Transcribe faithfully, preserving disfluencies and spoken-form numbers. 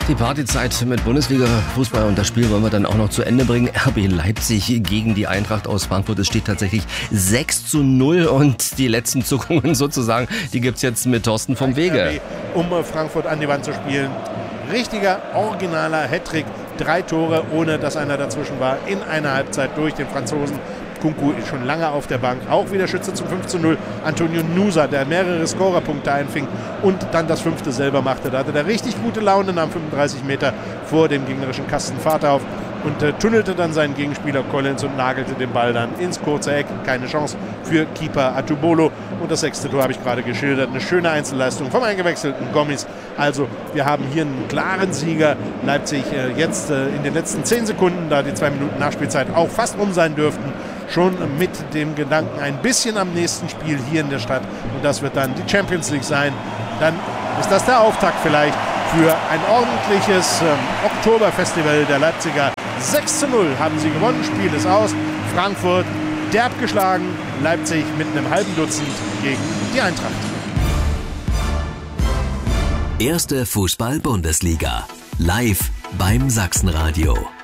die Partyzeit mit Bundesliga-Fußball und das Spiel wollen wir dann auch noch zu Ende bringen. R B Leipzig gegen die Eintracht aus Frankfurt. Es steht tatsächlich sechs zu null und die letzten Zuckungen sozusagen, die gibt's jetzt mit Thorsten vom Wege. Um Frankfurt an die Wand zu spielen. Richtiger, originaler Hattrick. Drei Tore, ohne dass einer dazwischen war, in einer Halbzeit durch den Franzosen. Kunku ist schon lange auf der Bank. Auch wieder Schütze zum fünf zu null. Antonio Nusa, der mehrere Scorerpunkte einfing und dann das fünfte selber machte. Da hatte er richtig gute Laune, nahm fünfunddreißig Meter vor dem gegnerischen Kasten Fahrt auf und äh, tunnelte dann seinen Gegenspieler Collins und nagelte den Ball dann ins kurze Eck. Keine Chance für Keeper Atubolo. Und das sechste Tor habe ich gerade geschildert. Eine schöne Einzelleistung vom eingewechselten Gomis. Also wir haben hier einen klaren Sieger. Leipzig äh, jetzt äh, in den letzten zehn Sekunden, da die zwei Minuten Nachspielzeit auch fast um sein dürften, schon mit dem Gedanken ein bisschen am nächsten Spiel hier in der Stadt. Und das wird dann die Champions League sein. Dann ist das der Auftakt vielleicht für ein ordentliches ähm, Oktoberfestival der Leipziger. sechs zu null haben sie gewonnen, Spiel ist aus. Frankfurt derb geschlagen, Leipzig mit einem halben Dutzend gegen die Eintracht. Erste Fußball-Bundesliga. Live beim Sachsenradio.